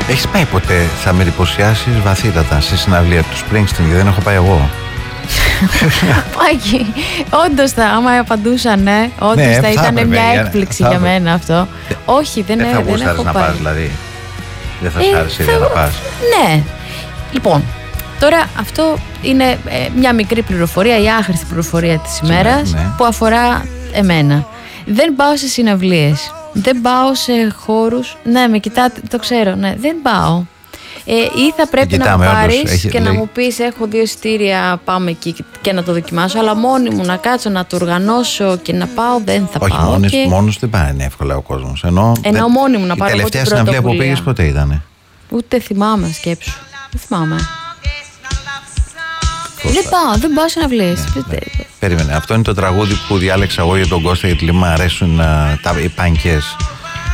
Έχεις πάει ποτέ? Θα με εντυπωσιάσεις βαθύτατα σε συναυλία του Springsteen, γιατί δεν έχω πάει εγώ. Πάκι, όντως άμα απαντούσα ναι, όντως θα ήταν μια έκπληξη για μένα αυτό. Όχι, δεν έχω πάει. Δεν θα γούσταρες να πας δηλαδή? Δεν θα σ' άρεσε ιδέα να πας? Ναι. Λοιπόν, τώρα αυτό είναι μια μικρή πληροφορία, η άχρηστη πληροφορία της ημέρας, που αφορά εμένα. Δεν πάω σε συναυλίες, δεν πάω σε χώρους. Ναι, με κοιτάτε, το ξέρω, ναι, δεν πάω. Ή θα πρέπει να μου πάρεις και να μου πεις έχω 2 εισιτήρια, πάμε εκεί και να το δοκιμάσω, αλλά μόνη μου να κάτσω να το οργανώσω και να πάω, δεν θα πάω. Όχι, μόνος δεν πάει εύκολα ο κόσμος. Ενώ μόνη μου να πάρω. Η τελευταία συναυλία που πήγες πότε ήτανε? Ούτε θυμάμαι, σκέψου. Δεν θυμάμαι. Δεν πάω συναυλίες. Περίμενε, αυτό είναι το τραγούδι που διάλεξα εγώ για τον Κώστα, γιατί μου αρέσουν οι πανκές.